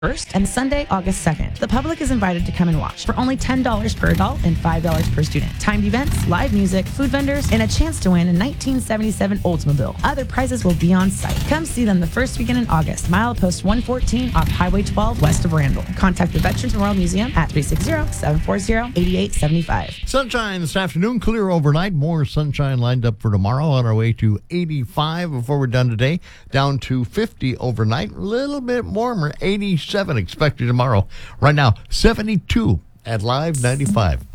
1st and Sunday, August 2nd. The public is invited to come and watch for only $10 per adult and $5 per student. Timed events, live music, food vendors, and a chance to win a 1977 Oldsmobile. Other prizes will be on site. Come see them the first weekend in August. Milepost 114 off Highway 12 west of Randall. Contact the Veterans Memorial Museum at 360-740-8875. Sunshine this afternoon, clear overnight. More sunshine lined up for tomorrow on our way to 85 before we're done today. Down to 50 overnight. A little bit warmer, 87 expected tomorrow. Right now, 72 at Live 95.